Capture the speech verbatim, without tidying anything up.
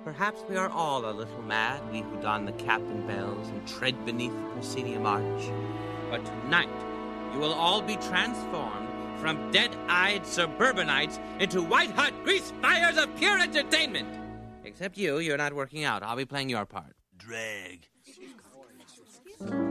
Perhaps we are all a little mad, we who don the captain bells and tread beneath the proscenium arch. But tonight, you will all be transformed from dead-eyed suburbanites into white-hot grease fires of pure entertainment. Except you, you're not working out. I'll be playing your part. Drag.